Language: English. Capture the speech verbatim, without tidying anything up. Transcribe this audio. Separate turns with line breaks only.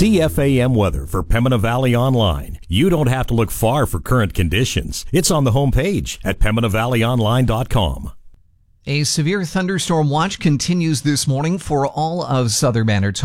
C F A M weather for Pembina Valley Online. You don't have to look far for current conditions. It's on the homepage at pembina valley online dot com.
A severe thunderstorm watch continues this morning for all of southern Manitoba.